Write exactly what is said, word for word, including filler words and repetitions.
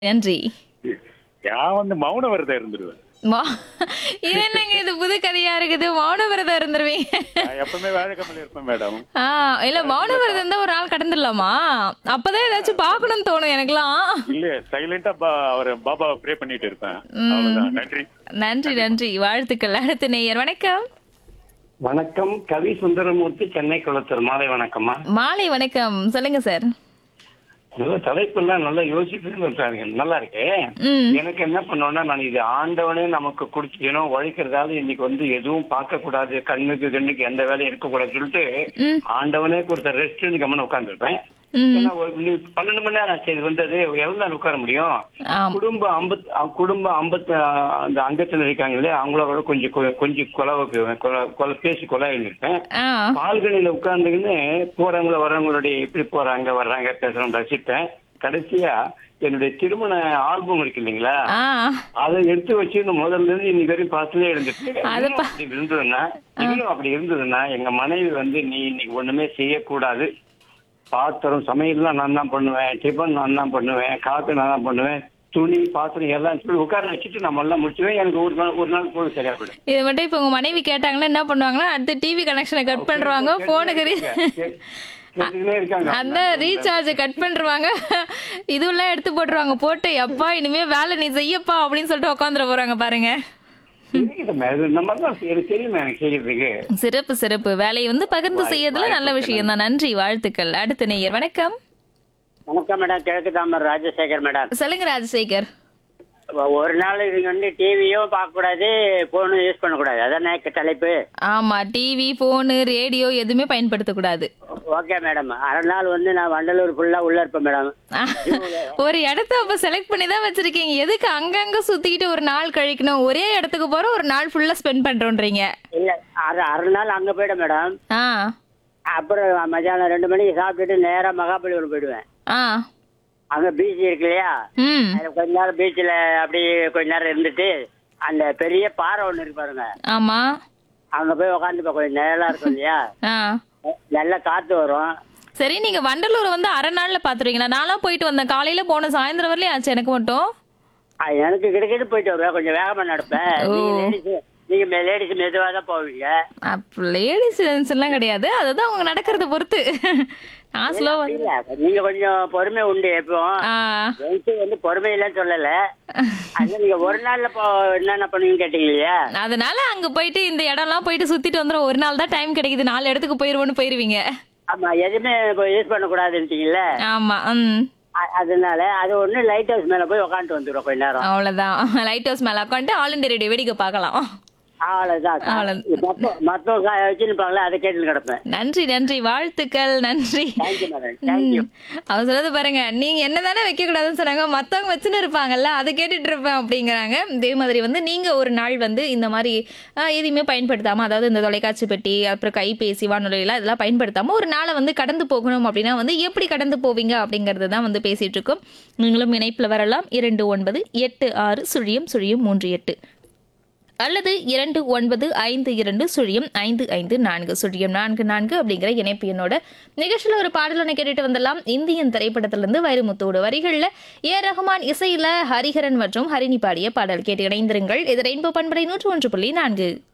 நன்றி. நான் வந்து மௌன விரதம் இருந்துருவேன். மா இது என்னங்க இது புது கதையா இருக்குது. மௌன விரதம் இருந்துருவீங்க. நான் எப்பவுமே வேலைக்கம்மில இருப்பேன் மேடம். ஆ இல்ல மௌன விரதம் இருந்தா ஒரு நாள் கடந்துடலாமா? அப்பதான் ஏதாச்சும் பார்க்கணும்னு தோணும் எனக்கெல்லாம். இல்ல சைலண்டா அவர் பாபா ப்ரே பண்ணிட்டு இருப்பேன். ம். அவ்வளவுதான். நன்றி. நன்றி நன்றி. வாழ்த்துக்கள். அடுத்த நேயர் வணக்கம். வணக்கம். கவி சுந்தரமூர்த்தி, சென்னை குளத்தூர். மாலை வணக்கம்மா. மாலை வணக்கம். சொல்லுங்க சார். நல்ல தலைப்பெல்லாம் நல்லா யோசிப்பு நல்லா இருக்கு. ம். எனக்கு என்ன பண்ணுவேன்னா, நான் இது ஆண்டவனே நமக்கு குடிச்சிக்கணும், உழைக்கிறதால இன்னைக்கு வந்து எதுவும் பார்க்க கூடாது, கண்ணுக்கு கண்ணுக்கு எந்த வேலையும் இருக்கக்கூடாதுன்னு சொல்லிட்டு ம். ஆண்டவனே கொடுத்த ரெஸ்ட் கம்மன் உட்காந்துருப்பேன். ம். ஏன்னா ஒரு நீ பன்னெண்டு மணி நேரம் ஆச்சு இது வந்தது, எவ்வளவு நேரம் உட்கார முடியும்? ஆம். குடும்பம் ஐம்பத் குடும்பம் ஐம்பத்து அந்த அங்கத்துல இருக்காங்க இல்லையா, அவங்களோட கொஞ்சம் கொ- கொஞ்சம் கொலவுக்கு கொலை கொலை பேசி கொலாயின்னு இருப்பேன். ஆ. பால்கனியில உட்கார்ந்துக்கின்னு போறவங்கள வர்றவங்களுடைய எப்படி போறாங்க வர்றாங்க பேசுறோம் ரசிப்பேன். கடைசியா என்னுடைய திருமண ஆல்பம் இருக்கு இல்லைங்களா, ஆ. அதை எடுத்து வச்சு இந்த முதல்ல இருந்து இன்னைக்கு வரையும் பார்த்துட்டே இருந்துட்டு, அது இன்னும் அப்படி இருந்ததுன்னா இன்னும் அப்படி இருந்ததுன்னா எங்க மனைவி வந்து நீ இன்னைக்கு ஒண்ணுமே செய்யக்கூடாது, பாத்திரம் சமையல்லாம் நான் தான் பண்ணுவேன், டிஃபன் நான் தான் பண்ணுவேன், காப்பி நான் தான் பண்ணுவேன், துணி பாத்திரம் எல்லாம் சொல்லி உட்கார வச்சுட்டு நம்ம எல்லாம் முடிச்சுவேன். எனக்கு ஒரு நாள் ஒரு நாள் போது சரியா போயிடும். இது மட்டும் இப்ப உங்க மனைவி கேட்டாங்கன்னா என்ன பண்ணுவாங்கன்னா அடுத்து டிவி கனெக்ஷனை கட் பண்றாங்க, போனுக்கு ரீ- கேட்டுக்கிட்டே இருக்காங்க. அந்த ரீசார்ஜ் கட் பண்ணிருவாங்க, இதுவெல்லாம் எடுத்து போட்டுருவாங்க. போட்டு எப்பா இனிமே வேலை நீ செய்யப்பா அப்படின்னு சொல்லிட்டு உட்காந்துட போறாங்க பாருங்க. தெரியுதும்மா, இது நம்ம தான் எனக்கு தெரியுமா எனக்கு செய்யறதுக்கு. சிறப்பு சிறப்பு. வேலையை வந்து பகிர்ந்து செய்யறதுல நல்ல விஷயம் தான். நன்றி, வாழ்த்துக்கள். அடுத்த நேயர் வணக்கம். வணக்கம் மேடம். கிழக்கு தாமர் ராஜசேகர் மேடம். சொல்லுங்க ராஜசேகர். ஒரு நாள் நீங்க வந்து டிவியும் பார்க்க கூடாது, போனும் யூஸ் பண்ணக்கூடாது, அதானே தலைப்பு? ஆமா, டிவி போனு ரேடியோ எதுவுமே பயன்படுத்த கூடாது. Okay madam. அரை நாள் வந்து நான் வண்டலூர் ஃபுல்லா உள்ள இருப்பேன் மேடம். ஒரு இடத்த அப்ப செலக்ட் பண்ணி தான் வச்சிருக்கீங்க. எதுக்கு அங்கங்க சுத்திக்கிட்டு ஒரு நாள் கழிக்கணும்? ஒரே இடத்துக்கு போறோம், ஒரு நாள் ஃபுல்லா ஸ்பெண்ட் பண்றோன்றீங்க. இல்ல, அரை அரை நாள் அங்க போயிடும் மேடம். ஆ. அப்புறம் மத்தியானம் ரெண்டு மணிக்கு சாப்பிட்டுட்டு நேரா மகாபலிபுரம் போயிடுவேன். ஆ. அங்க பீச் இருக்கு இல்லையா, ம். அதுல கொஞ்ச நேரம் பீச்சில் அப்படியே கொஞ்ச நேரம் இருந்துட்டு அந்த பெரிய பாறை ஒண்ணு இருக்கு பாருங்க, ஆமா. அங்க போய் உட்காந்துப்பா. கொஞ்சம் நேரலா இருக்கும் இல்லையா, ஆ. நல்ல காத்து வரும். சரி, நீங்க வண்டலூர் வந்து அரை நாள்ல பாத்துருவீங்களா? நான்லாம் போயிட்டு வந்தேன், காலையில போன சாயந்தரம் வரலையும் ஆச்சு எனக்கு மட்டும். ஆ, எனக்கு கிடைக்கிட்டு போயிட்டு வருவேன், கொஞ்சம் வேகமா நடப்பேன். ஓ. நீங்க லேடிஸ் நீங்க லேடிஸ் மெதுவா தான் போவீங்க. அப்ப லேடிஸ் எல்லாம் கிடையாது, அதுதான் அவங்க நடக்கிறத பொறுத்து. நான் ஸ்லோவா. இல்ல, நீங்க கொஞ்சம் பொறுமை உண்டு எப்பவும். ஆ. ஜென்ஸ் வந்து பொறுமை இல்லைன்னு சொல்லல. அது நீங்க ஒரு நாள்ல போ என்னென்ன பண்ணுவீங்கன்னு கேட்டீங்க இல்லையா, அதனால அங்க போயிட்டு இந்த இடம்லாம் போயிட்டு சுத்திட்டு வந்துடும். ஒரு நாள் தான் டைம் கிடைக்குது, நாலு இடத்துக்கு போயிருவோன்னு போயிருவீங்க. ஆமா, எதுவுமே யூஸ் பண்ண கூடாதுன்றீங்கல்ல, ஆமா. ம். அ- அதனால அது ஒண்ணு லைட் ஹவுஸ் மேல போய் உட்காந்துட்டு வந்துடும் கொஞ்ச நேரம். அவ்வளவுதான். லைட் ஹவுஸ் மேல உட்காந்து ஆல் இண்டியா ரேடியோ வேடிக்கை பார்க்கலாம். அவ்வளவுதான். அவ்வளவு. மத்தவங்க வச்சுருப்பாங்களே அதை கேட்டு கிடப்பேன். நன்றி நன்றி, வாழ்த்துக்கள். நன்றி. Thank you madam. தேங்க்யூ. ம். அவர் சொல்றது பாருங்க, நீங்க என்னதானே வைக்க கூடாதுன்னு சொன்னாங்க, மத்தவங்க வச்சுன்னு இருப்பாங்கல்ல அதை கேட்டுட்டு இருப்பேன் அப்படிங்கிறாங்க. இதே மாதிரி வந்து நீங்க ஒரு நாள் வந்து இந்த மாதிரி ஆஹ், எதையுமே பயன்படுத்தாம, அதாவது இந்த தொலைக்காட்சி பெட்டி அப்புறம் கைபேசி வானொலியெல்லாம் இதெல்லாம் பயன்படுத்தாம ஒரு நாளை வந்து கடந்து போகணும் அப்படின்னா வந்து எப்படி கடந்து போவீங்க அப்படிங்கறது தான் வந்து பேசிட்டு இருக்கோம். நீங்களும் இணைப்புல வரலாம். இரண்டு ஒன்பது எட்டு ஆறு சுழியம் சுழியம் மூன்று எட்டு அல்லது இரண்டு ஒன்பது ஐந்து இரண்டு சுழியம் ஐந்து ஐந்து நான்கு சுழியம் நான்கு நான்கு அப்படிங்கிற இணைப்பு என்னோட நிகழ்ச்சியில் ஒரு பாடலனை கேட்டுட்டு வந்துடலாம். இந்தியன் திரைப்படத்திலிருந்து வைரமுத்தோட வரிகளில் ஏ ரஹ்மான் இசையில ஹரிஹரன் மற்றும் ஹரிணி பாடிய பாடல் கேட்டு இணைந்திருங்கள். இது ரெயின்போ பண்பலை நூற்று ஒன்று புள்ளி நான்கு.